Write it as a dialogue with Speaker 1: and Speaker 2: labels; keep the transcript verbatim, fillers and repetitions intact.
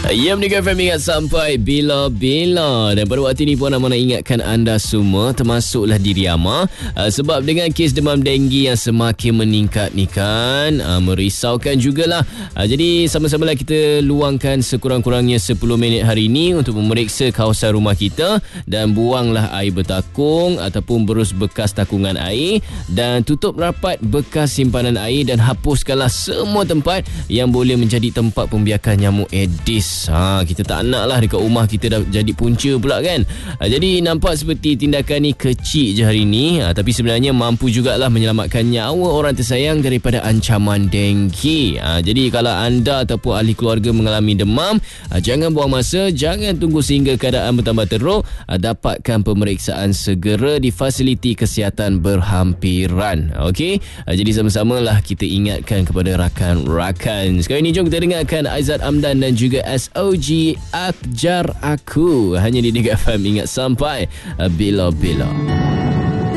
Speaker 1: Ya, Mega F M ingat sampai bila-bila. Dan pada waktu ini Puan Amah nak ingatkan anda semua, termasuklah diri Amah, uh, sebab dengan kes demam denggi yang semakin meningkat ni kan, uh, merisaukan jugalah. uh, Jadi sama-samalah kita luangkan sekurang-kurangnya sepuluh minit hari ini untuk memeriksa kawasan rumah kita. Dan buanglah air bertakung ataupun berus bekas takungan air, dan tutup rapat bekas simpanan air, dan hapuskanlah semua tempat yang boleh menjadi tempat pembiakan nyamuk Aedes. Ha, kita tak nak lah dekat rumah kita dah jadi punca pula kan. Ha, jadi nampak seperti tindakan ni kecil je hari ni, ha, tapi sebenarnya mampu jugalah menyelamatkan nyawa orang tersayang daripada ancaman denggi. Ha, jadi kalau anda ataupun ahli keluarga mengalami demam, ha, jangan buang masa, jangan tunggu sehingga keadaan bertambah teruk. Ha, dapatkan pemeriksaan segera di fasiliti kesihatan berhampiran. Okey, ha, jadi sama-samalah kita ingatkan kepada rakan-rakan. Sekarang ni jom kita dengarkan Aizat Amdan dan juga S O G Akjar Aku, hanya di Mega F M ingat sampai bila-bila.